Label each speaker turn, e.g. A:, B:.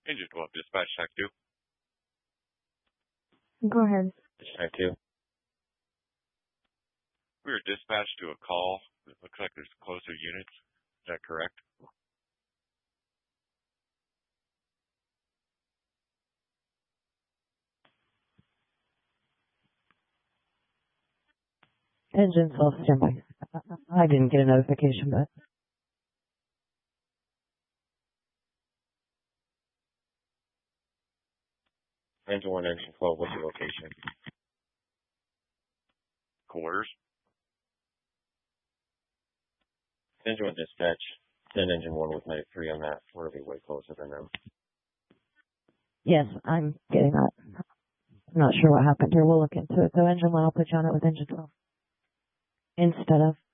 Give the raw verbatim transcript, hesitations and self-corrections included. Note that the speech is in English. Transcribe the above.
A: Engine twelve, dispatch, track two.
B: Go ahead.
C: Track two.
A: We were dispatched to a call. It looks like there's closer units. Is that correct?
B: Engine twelve, standby. I didn't get a notification, but...
C: Engine one, engine twelve, what's your location?
A: Quarters.
C: Engine one dispatch, send engine one with night three on that. We're going to be way closer than them.
B: Yes, I'm getting that. I'm not sure what happened here. We'll look into it. So engine one, I'll put you on it with engine twelve. Instead of...